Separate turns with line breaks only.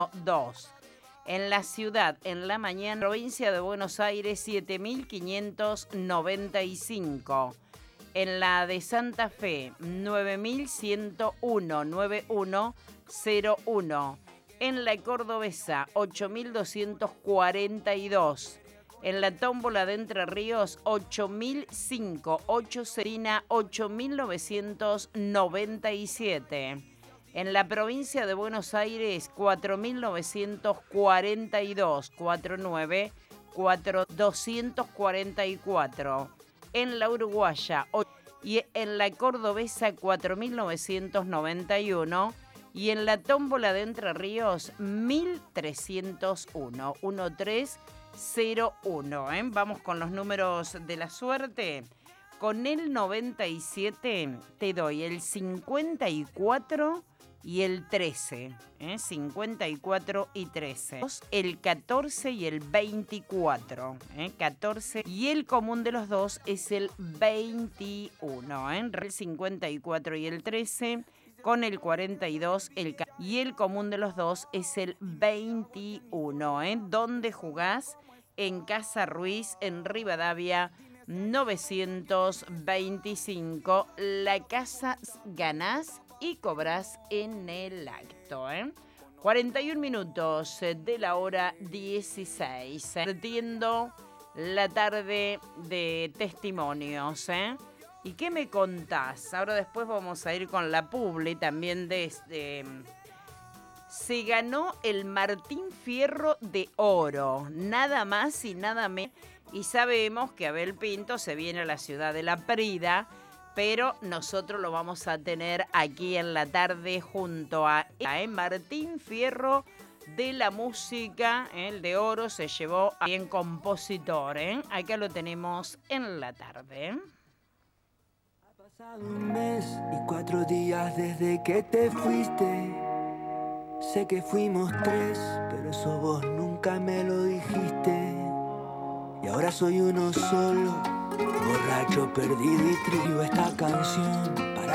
2. En la ciudad, en la mañana, provincia de Buenos Aires, 7.595. En la de Santa Fe, 9.101, 9101. En la cordobesa, 8.242. En la tómbola de Entre Ríos, 8.005. 8 Serina, 8.997. En la provincia de Buenos Aires, 4.942, 244. En la uruguaya y en la cordobesa, 4.991. Y en la tómbola de Entre Ríos, 1.301, 1301. Vamos con los números de la suerte. Con el 97 te doy el 54 y el 13, 54 y 13. El 14 y el 24, 14. Y el común de los dos es el 21, el 54 y el 13. Con el 42 y el común de los dos es el 21. ¿Dónde jugás? En Casa Ruiz, en Rivadavia, 925. La casa ganás y cobrás en el acto. 41 minutos de la hora 16. Partiendo la tarde de testimonios. ¿Y qué me contás? Ahora después vamos a ir con la publi también se ganó el Martín Fierro de Oro, nada más y nada menos. Y sabemos que Abel Pinto se viene a la ciudad de La Prida, pero nosotros lo vamos a tener aquí en la tarde junto a Martín Fierro de la música, el de oro se llevó a bien compositor. Acá lo tenemos en la tarde.
Ha pasado un mes y 4 días desde que te fuiste. Sé que fuimos 3, pero eso vos nunca me lo dijiste. Y ahora soy uno solo, borracho, perdido y trío esta canción.